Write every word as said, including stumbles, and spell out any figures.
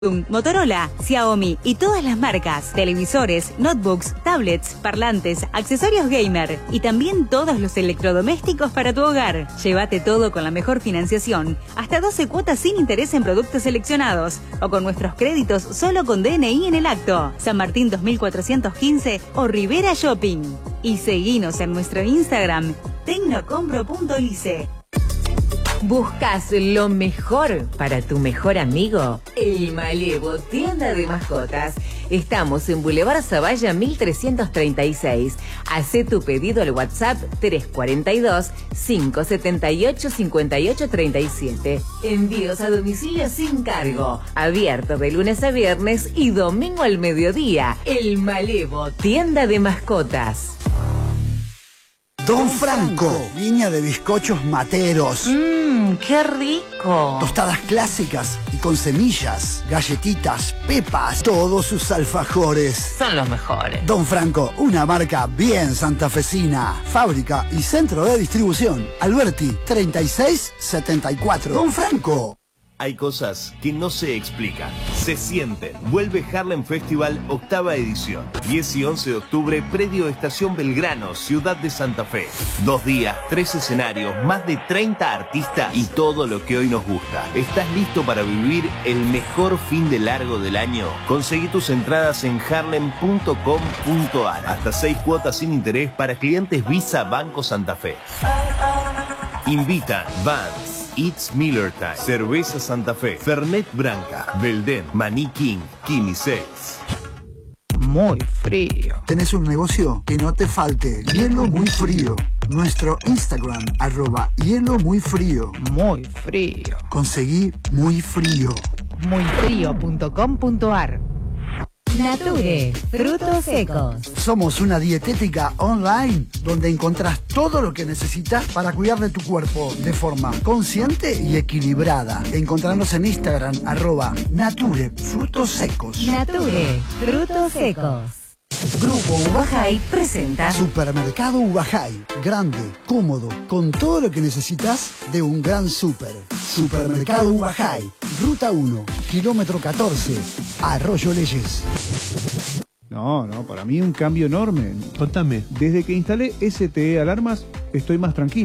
Motorola, Xiaomi y todas las marcas, televisores, notebooks, tablets, parlantes, accesorios gamer y también todos los electrodomésticos para tu hogar. Llévate todo con la mejor financiación, hasta doce cuotas sin interés en productos seleccionados o con nuestros créditos solo con D N I en el acto. San Martín dos mil cuatrocientos quince o Rivera Shopping. Y seguinos en nuestro Instagram, tecnocompro punto lice. ¿Buscas lo mejor para tu mejor amigo? El Malevo, tienda de mascotas. Estamos en Boulevard Zavalla mil trescientos treinta y seis. Hacé tu pedido al WhatsApp tres cuatro dos, cinco siete ocho, cinco ocho tres siete. Envíos a domicilio sin cargo. Abierto de lunes a viernes y domingo al mediodía. El Malevo, tienda de mascotas. Don Franco, línea de bizcochos materos. Mmm, qué rico. Tostadas clásicas y con semillas, galletitas, pepas, todos sus alfajores. Son los mejores. Don Franco, una marca bien santafesina. Fábrica y centro de distribución. Alberti, treinta y seis setenta y cuatro. Don Franco. Hay cosas que no se explican, se sienten. Vuelve Harlem Festival, octava edición. diez y once de octubre, predio Estación Belgrano, Ciudad de Santa Fe. Dos días, tres escenarios, más de treinta artistas y todo lo que hoy nos gusta. ¿Estás listo para vivir el mejor fin de largo del año? Conseguí tus entradas en harlem punto com punto ar. Hasta seis cuotas sin interés para clientes Visa Banco Santa Fe. Invita Vans, It's Miller Time, Cerveza Santa Fe, Fernet Branca, Belden, Maní King, Kimi Sex. Muy frío. ¿Tenés un negocio? Que no te falte hielo muy frío. Nuestro Instagram, arroba hielo muy frío. Muy frío. Conseguí muy frío. muy frío punto com punto ar. Nature, frutos secos. Somos una dietética online donde encontrás todo lo que necesitas para cuidar de tu cuerpo de forma consciente y equilibrada. Encontrarnos en Instagram, arroba Nature, frutos secos. Nature, frutos secos. Grupo Ubajay presenta Supermercado Ubajay, grande, cómodo, con todo lo que necesitas de un gran súper. Supermercado Ubajay, Ruta uno, kilómetro catorce, Arroyo Leyes. No, no, para mí un cambio enorme. Contame. Desde que instalé S T E Alarmas, estoy más tranquilo.